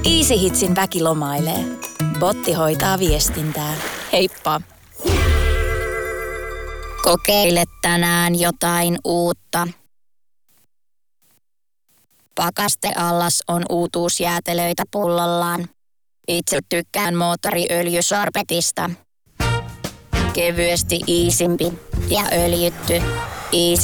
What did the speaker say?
Easy Hitsin väki lomailee. Botti hoitaa viestintää. Heippa! Kokeile tänään jotain uutta. Pakasteallas on uutuusjäätelöitä pullollaan. Itse tykkään moottoriöljysorbetista. Kevyesti iisimpi ja öljytty. Easy